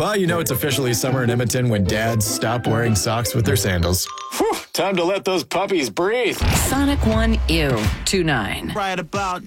Well, you know it's officially summer in Edmonton when dads stop wearing socks with their sandals. Whew, time to let those puppies breathe. Sonic 1 Ew 29. Right about